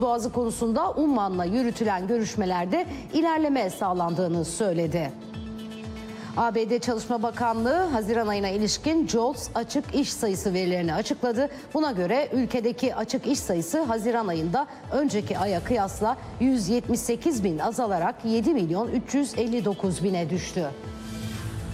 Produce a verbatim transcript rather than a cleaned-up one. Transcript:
Boğazı konusunda Umman'la yürütülen görüşmelerde ilerleme sağlandığını söyledi. A B D Çalışma Bakanlığı Haziran ayına ilişkin JOLTS açık iş sayısı verilerini açıkladı. Buna göre ülkedeki açık iş sayısı Haziran ayında önceki aya kıyasla yüz yetmiş sekiz bin azalarak yedi milyon üç yüz elli dokuz bine düştü.